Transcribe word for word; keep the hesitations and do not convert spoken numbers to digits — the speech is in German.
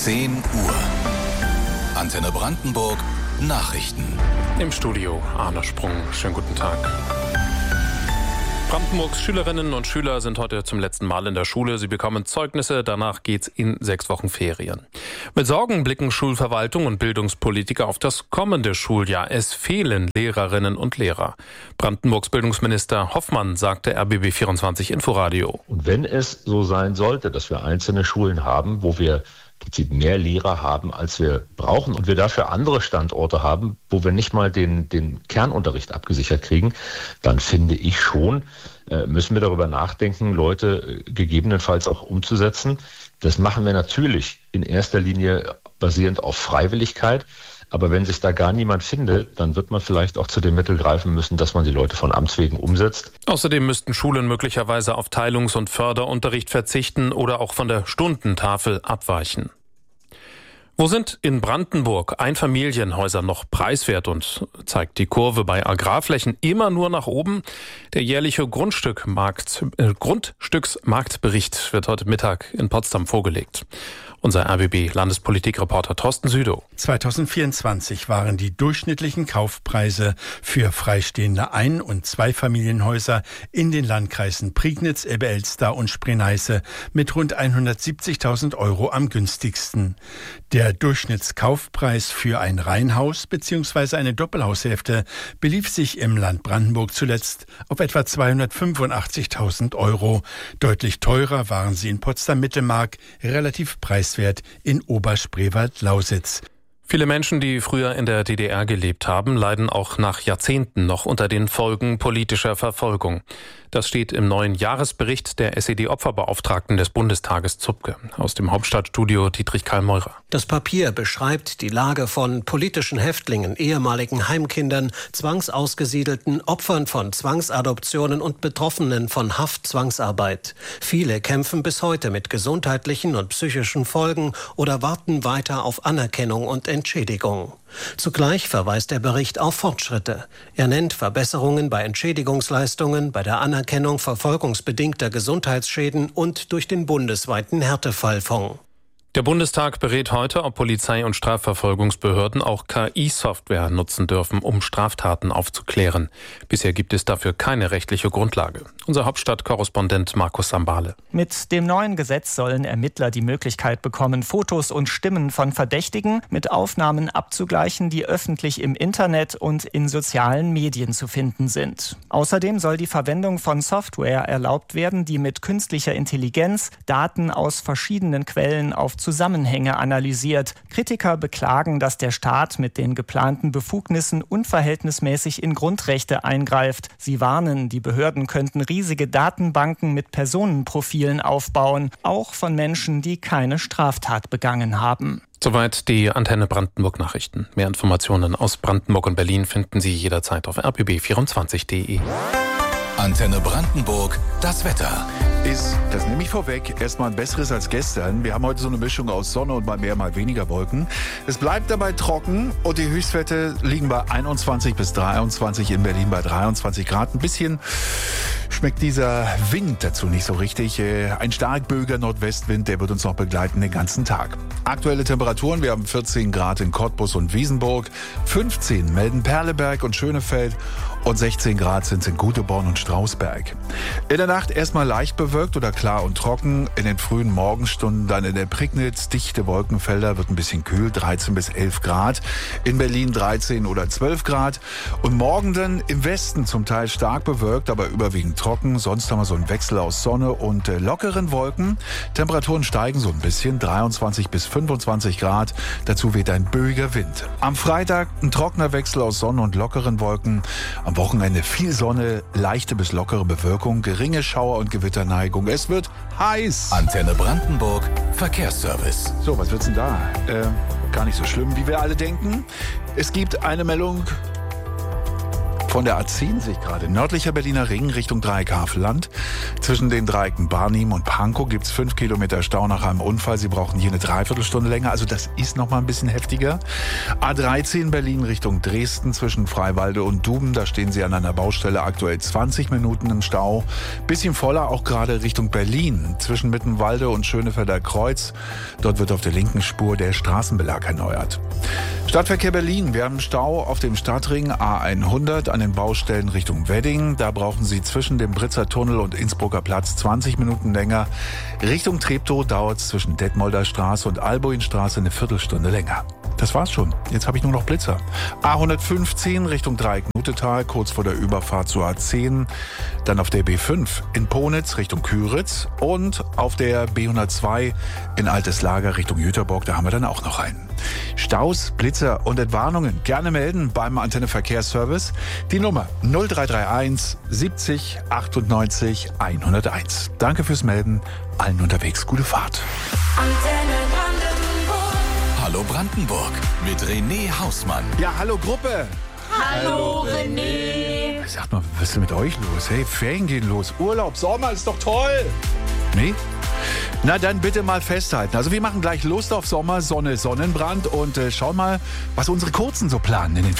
zehn Uhr. Antenne Brandenburg Nachrichten. Im Studio Arne Sprung. Schönen guten Tag. Brandenburgs Schülerinnen und Schüler sind heute zum letzten Mal in der Schule. Sie bekommen Zeugnisse, danach geht's in sechs Wochen Ferien. Mit Sorgen blicken Schulverwaltung und Bildungspolitiker auf das kommende Schuljahr. Es fehlen Lehrerinnen und Lehrer. Brandenburgs Bildungsminister Hoffmann sagte R B B vierundzwanzig Inforadio. Und wenn es so sein sollte, dass wir einzelne Schulen haben, wo wir mehr Lehrer haben, als wir brauchen und wir dafür andere Standorte haben, wo wir nicht mal den, den Kernunterricht abgesichert kriegen, dann finde ich schon, äh, müssen wir darüber nachdenken, Leute äh, gegebenenfalls auch umzusetzen. Das machen wir natürlich in erster Linie basierend auf Freiwilligkeit. Aber wenn sich da gar niemand findet, dann wird man vielleicht auch zu dem Mittel greifen müssen, dass man die Leute von Amts wegen umsetzt. Außerdem müssten Schulen möglicherweise auf Teilungs- und Förderunterricht verzichten oder auch von der Stundentafel abweichen. Wo sind in Brandenburg Einfamilienhäuser noch preiswert und zeigt die Kurve bei Agrarflächen immer nur nach oben? Der jährliche Grundstückmarkt, äh, Grundstücksmarktbericht wird heute Mittag in Potsdam vorgelegt. Unser R B B-Landespolitikreporter Thorsten Südow. zweitausendvierundzwanzig waren die durchschnittlichen Kaufpreise für freistehende Ein- und Zweifamilienhäuser in den Landkreisen Prignitz, Elbe-Elster und Spree-Neiße mit rund hundertsiebzigtausend Euro am günstigsten. Der Durchschnittskaufpreis für ein Reihenhaus bzw. eine Doppelhaushälfte belief sich im Land Brandenburg zuletzt auf etwa zweihundertfünfundachtzigtausend Euro. Deutlich teurer waren sie in Potsdam-Mittelmark, relativ preiswert in Oberspreewald-Lausitz. Viele Menschen, die früher in der D D R gelebt haben, leiden auch nach Jahrzehnten noch unter den Folgen politischer Verfolgung. Das steht im neuen Jahresbericht der S E D-Opferbeauftragten des Bundestages Zupke. Aus dem Hauptstadtstudio Dietrich Karl Meurer. Das Papier beschreibt die Lage von politischen Häftlingen, ehemaligen Heimkindern, Zwangsausgesiedelten, Opfern von Zwangsadoptionen und Betroffenen von Haftzwangsarbeit. Viele kämpfen bis heute mit gesundheitlichen und psychischen Folgen oder warten weiter auf Anerkennung und Entschädigung. Zugleich verweist der Bericht auf Fortschritte. Er nennt Verbesserungen bei Entschädigungsleistungen, bei der Anerkennung verfolgungsbedingter Gesundheitsschäden und durch den bundesweiten Härtefallfonds. Der Bundestag berät heute, ob Polizei und Strafverfolgungsbehörden auch K I-Software nutzen dürfen, um Straftaten aufzuklären. Bisher gibt es dafür keine rechtliche Grundlage. Unser Hauptstadtkorrespondent Markus Sambale. Mit dem neuen Gesetz sollen Ermittler die Möglichkeit bekommen, Fotos und Stimmen von Verdächtigen mit Aufnahmen abzugleichen, die öffentlich im Internet und in sozialen Medien zu finden sind. Außerdem soll die Verwendung von Software erlaubt werden, die mit künstlicher Intelligenz Daten aus verschiedenen Quellen auf Zusammenhänge analysiert. Kritiker beklagen, dass der Staat mit den geplanten Befugnissen unverhältnismäßig in Grundrechte eingreift. Sie warnen, die Behörden könnten riesige Datenbanken mit Personenprofilen aufbauen, auch von Menschen, die keine Straftat begangen haben. Soweit die Antenne Brandenburg Nachrichten. Mehr Informationen aus Brandenburg und Berlin finden Sie jederzeit auf r b b vierundzwanzig punkt d e. Antenne Brandenburg, das Wetter. Ist, das nehme ich vorweg, erstmal ein besseres als gestern. Wir haben heute so eine Mischung aus Sonne und mal mehr, mal weniger Wolken. Es bleibt dabei trocken und die Höchstwerte liegen bei einundzwanzig bis dreiundzwanzig, in Berlin bei dreiundzwanzig Grad. Ein bisschen schmeckt dieser Wind dazu nicht so richtig. Ein stark böiger Nordwestwind, der wird uns noch begleiten den ganzen Tag. Aktuelle Temperaturen, wir haben vierzehn Grad in Cottbus und Wiesenburg, fünfzehn melden Perleberg und Schönefeld und sechzehn Grad sind es in Guteborn und Strausberg. In der Nacht erstmal leicht bewölkt oder klar und trocken. In den frühen Morgenstunden dann in der Prignitz dichte Wolkenfelder, wird ein bisschen kühl, dreizehn bis elf Grad. In Berlin dreizehn oder zwölf Grad. Und morgen dann im Westen zum Teil stark bewölkt, aber überwiegend trocken. Sonst haben wir so einen Wechsel aus Sonne und äh, lockeren Wolken. Temperaturen steigen so ein bisschen, dreiundzwanzig bis fünfundzwanzig Grad. Dazu weht ein böiger Wind. Am Freitag ein trockener Wechsel aus Sonne und lockeren Wolken. Am Wochenende viel Sonne, leichte bis lockere Bewölkung, geringe Schauer- und Gewitterneigung. Es wird heiß. Antenne Brandenburg, Verkehrsservice. So, was wird's denn da? Äh, gar nicht so schlimm, wie wir alle denken. Es gibt eine Meldung Von der A zehn sehe ich gerade. Nördlicher Berliner Ring Richtung Dreieck-Havelland. Zwischen den Dreiecken Barnim und Pankow gibt es fünf Kilometer Stau nach einem Unfall. Sie brauchen hier eine Dreiviertelstunde länger. Also das ist noch mal ein bisschen heftiger. A dreizehn Berlin Richtung Dresden zwischen Freiwalde und Duben. Da stehen Sie an einer Baustelle aktuell zwanzig Minuten im Stau. Bisschen voller auch gerade Richtung Berlin. Zwischen Mittenwalde und Schönefelder Kreuz. Dort wird auf der linken Spur der Straßenbelag erneuert. Stadtverkehr Berlin. Wir haben Stau auf dem Stadtring A hundert an den Baustellen Richtung Wedding. Da brauchen Sie zwischen dem Britzer Tunnel und Innsbrucker Platz zwanzig Minuten länger. Richtung Treptow dauert es zwischen Detmolder Straße und Albuinstraße eine Viertelstunde länger. Das war's schon. Jetzt habe ich nur noch Blitzer. A hundertfünfzehn Richtung Dreieck-Nutetal, kurz vor der Überfahrt zur A zehn. Dann auf der B fünf in Ponitz Richtung Küritz und auf der B hundertzwei in Altes Lager Richtung Jüterbock. Da haben wir dann auch noch einen. Staus, Blitzer und Entwarnungen gerne melden beim Antenne Verkehrsservice. Die Nummer null drei drei eins siebzig achtundneunzig hunderteins. Danke fürs Melden. Allen unterwegs gute Fahrt. Antenne Brandenburg. Hallo Brandenburg mit René Hausmann. Ja, hallo Gruppe. Hallo René. Sagt mal, was ist denn mit euch los? Hey, Ferien gehen los. Urlaub, Sommer ist doch toll. Nee? Na dann bitte mal festhalten. Also wir machen gleich Lust auf Sommer, Sonne, Sonnenbrand und äh, schauen mal, was unsere Kurzen so planen in den